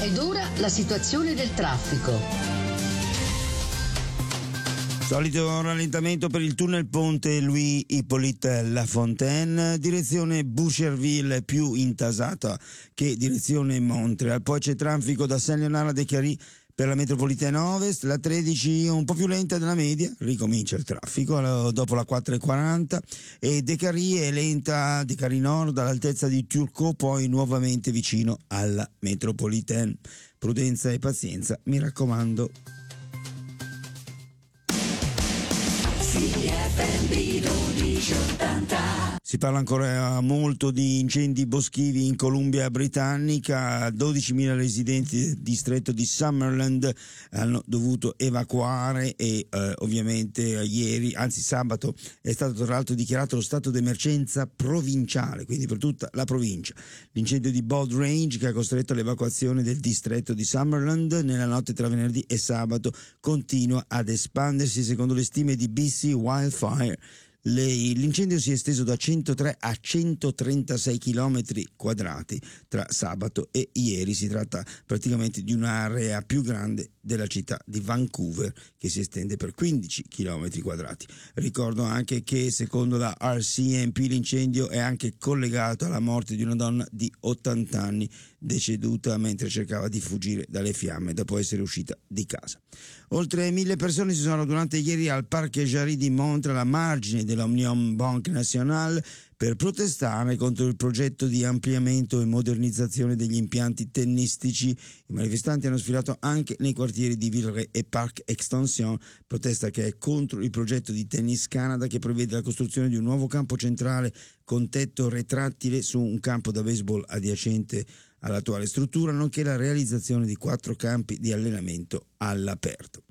Ed ora la situazione del traffico. Solito rallentamento per il tunnel ponte Louis Hippolyte Lafontaine, direzione Boucherville più intasata che direzione Montreal. Poi c'è traffico da Saint-Léonard a Décarie per la metropolitana Ovest, la 13 un po' più lenta della media, ricomincia il traffico dopo la 4:40 e Décarie è lenta, Décarie Nord all'altezza di Turcot, poi nuovamente vicino alla metropolitana. Prudenza e pazienza, mi raccomando. Si parla ancora molto di incendi boschivi in Columbia Britannica. 12.000 residenti del distretto di Summerland hanno dovuto evacuare e ovviamente ieri, anzi sabato, è stato tra l'altro dichiarato lo stato d'emergenza provinciale, quindi per tutta la provincia. L'incendio di Bold Range, che ha costretto all'evacuazione del distretto di Summerland nella notte tra venerdì e sabato, continua ad espandersi. Secondo le stime di BC Wildfire, l'incendio si è esteso da 103 a 136 chilometri quadrati tra sabato e ieri. Si tratta praticamente di un'area più grande della città di Vancouver, che si estende per 15 chilometri quadrati. Ricordo anche che secondo la RCMP l'incendio è anche collegato alla morte di una donna di 80 anni deceduta mentre cercava di fuggire dalle fiamme dopo essere uscita di casa. Oltre 1.000 persone si sono radunate ieri al Parc Jarry di Montréal, a margine dell'Omnium Banque Nationale, per protestare contro il progetto di ampliamento e modernizzazione degli impianti tennistici. I manifestanti hanno sfilato anche nei quartieri di Villeray e Parc Extension, protesta che è contro il progetto di Tennis Canada, che prevede la costruzione di un nuovo campo centrale con tetto retrattile su un campo da baseball adiacente all'attuale struttura, nonché la realizzazione di 4 campi di allenamento all'aperto.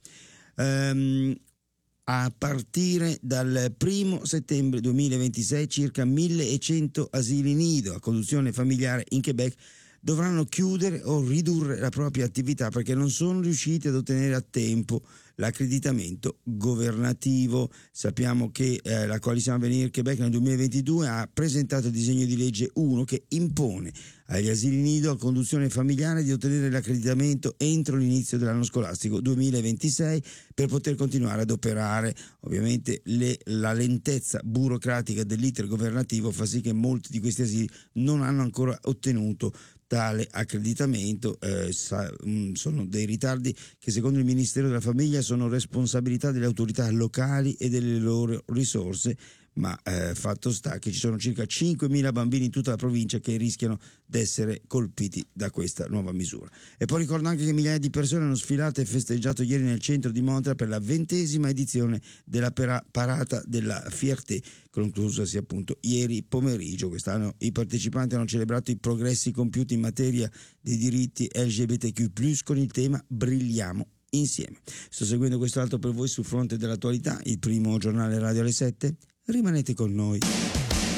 A partire dal 1 settembre 2026 circa 1.100 asili nido a conduzione familiare in Quebec dovranno chiudere o ridurre la propria attività perché non sono riusciti ad ottenere a tempo l'accreditamento governativo. Sappiamo che la Coalition Avenir Québec nel 2022 ha presentato il disegno di legge 1 che impone agli asili nido a conduzione familiare di ottenere l'accreditamento entro l'inizio dell'anno scolastico 2026 per poter continuare ad operare. Ovviamente la lentezza burocratica dell'iter governativo fa sì che molti di questi asili non hanno ancora ottenuto tale accreditamento. Sono dei ritardi che secondo il Ministero della Famiglia sono responsabilità delle autorità locali e delle loro risorse, ma fatto sta che ci sono circa 5.000 bambini in tutta la provincia che rischiano di essere colpiti da questa nuova misura. E poi ricordo anche che migliaia di persone hanno sfilato e festeggiato ieri nel centro di Montréal per la 20ª edizione della parata della Fierté, conclusasi appunto ieri pomeriggio. Quest'anno i partecipanti hanno celebrato i progressi compiuti in materia di diritti LGBTQ+, con il tema Brilliamo insieme. Sto seguendo questo altro per voi sul fronte dell'attualità, il primo giornale radio alle 7. Rimanete con noi.